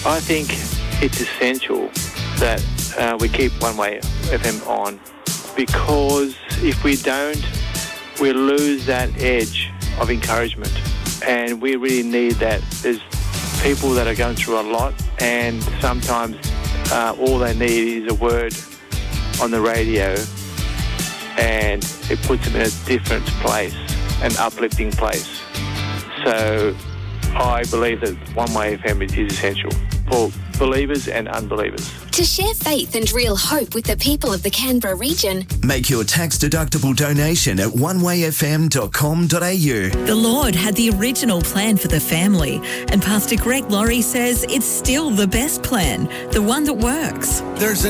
I think it's essential that we keep One Way FM on, because if we don't, we lose that edge of encouragement, and we really need that. There's people that are going through a lot, and sometimes all they need is a word on the radio, and it puts them in a different place, an uplifting place. So I believe that One Way FM is essential for believers and unbelievers. To share faith and real hope with the people of the Canberra region, make your tax-deductible donation at onewayfm.com.au. The Lord had the original plan for the family, and Pastor Greg Laurie says it's still the best plan, the one that works. There's